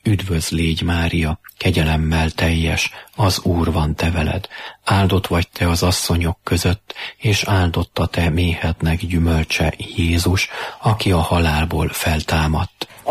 Üdvözl légy, Mária, kegyelemmel teljes, az Úr van te veled. Áldott vagy te az asszonyok között, és áldott a te méhednek gyümölcse, Jézus, aki a halálból feltámadt.